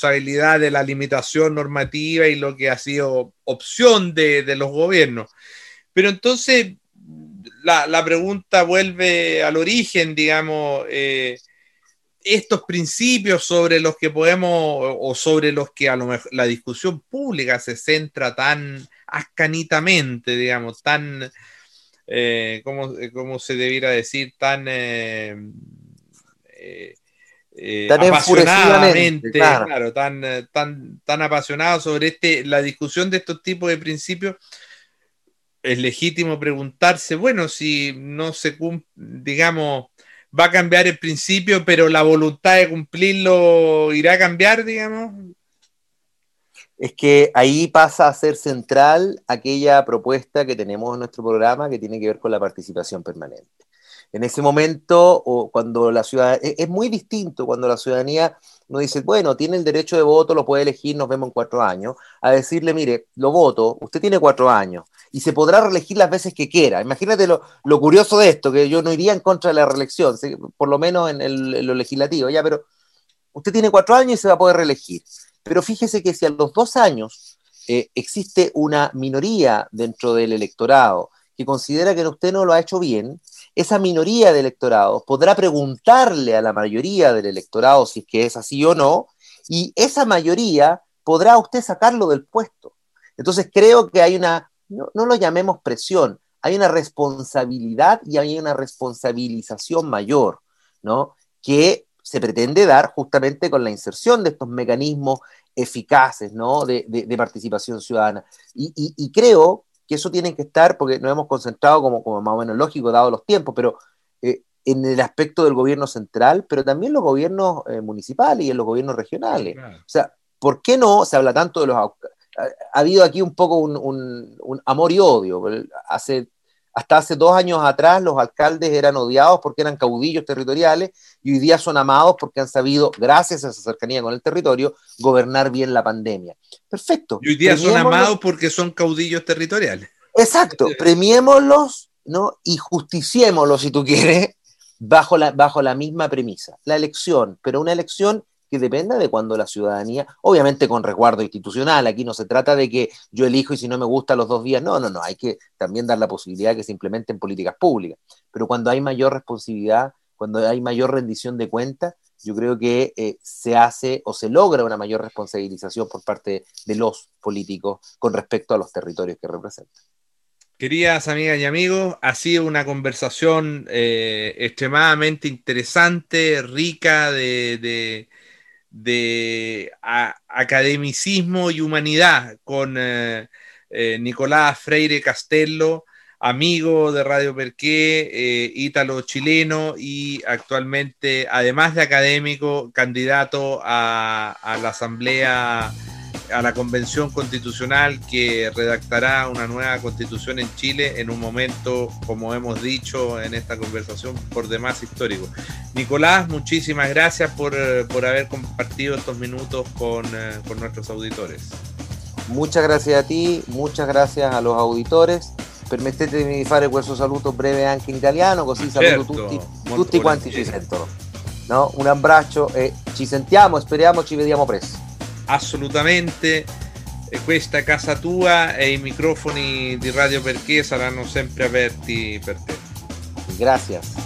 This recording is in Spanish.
responsabilidad de la limitación normativa y lo que ha sido opción de los gobiernos. Pero entonces la pregunta vuelve al origen, digamos, estos principios sobre los que podemos, o sobre los que a lo mejor la discusión pública se centra tan ascanitamente, digamos, tan, ¿cómo se debiera decir? Tan tan apasionadamente, claro. tan apasionado sobre la discusión de estos tipos de principios. Es legítimo preguntarse, bueno, si no se cumple, digamos, va a cambiar el principio, pero la voluntad de cumplirlo irá a cambiar, digamos. Es que ahí pasa a ser central aquella propuesta que tenemos en nuestro programa que tiene que ver con la participación permanente. En ese momento, o cuando la ciudadanía, es muy distinto cuando la ciudadanía nos dice, bueno, tiene el derecho de voto, lo puede elegir, nos vemos en 4 años, a decirle, mire, lo voto, usted tiene 4 años, y se podrá reelegir las veces que quiera. Imagínate lo curioso de esto, que yo no iría en contra de la reelección, por lo menos en lo legislativo, ya, pero usted tiene 4 años y se va a poder reelegir. Pero fíjese que si a los 2 años existe una minoría dentro del electorado que considera que usted no lo ha hecho bien, esa minoría de electorado podrá preguntarle a la mayoría del electorado si es que es así o no, y esa mayoría podrá usted sacarlo del puesto. Entonces creo que hay una, no lo llamemos presión, hay una responsabilidad y hay una responsabilización mayor, ¿no? Que se pretende dar justamente con la inserción de estos mecanismos eficaces, ¿no? de participación ciudadana. Y creo que eso tiene que estar, porque nos hemos concentrado como más o menos lógico, dado los tiempos, pero en el aspecto del gobierno central, pero también los gobiernos municipales y en los gobiernos regionales. Claro. O sea, ¿por qué no se habla tanto de los... Ha habido aquí un poco un amor y odio. Hasta hace 2 años atrás los alcaldes eran odiados porque eran caudillos territoriales y hoy día son amados porque han sabido, gracias a esa cercanía con el territorio, gobernar bien la pandemia. Perfecto. Y hoy día son amados porque son caudillos territoriales. Exacto. Premiémoslos, ¿no? Y justiciémoslos, si tú quieres, bajo la misma premisa. La elección, pero una elección que dependa de cuando la ciudadanía, obviamente con resguardo institucional, aquí no se trata de que yo elijo y si no me gusta los 2 días, no, hay que también dar la posibilidad de que se implementen políticas públicas, pero cuando hay mayor responsabilidad, cuando hay mayor rendición de cuentas, yo creo que se hace o se logra una mayor responsabilización por parte de los políticos con respecto a los territorios que representan. Queridas amigas y amigos, ha sido una conversación extremadamente interesante, rica de academicismo y humanidad con Nicolás Freire Castello, amigo de Radio Perqué, ítalo-chileno y actualmente, además de académico, candidato a la Asamblea, a la Convención Constitucional que redactará una nueva constitución en Chile en un momento, como hemos dicho en esta conversación, por demás histórico. Nicolás, muchísimas gracias por haber compartido estos minutos con nuestros auditores. Muchas gracias a ti, muchas gracias a los auditores. Permettetemi di fare questo saluto breve anche in italiano, così saluto tutti quanti ci sentono. No? Un abbraccio e ci sentiamo e speriamo ci vediamo presto. Assolutamente, questa è casa tua e i microfoni di Radio Perché saranno sempre aperti per te. Gracias.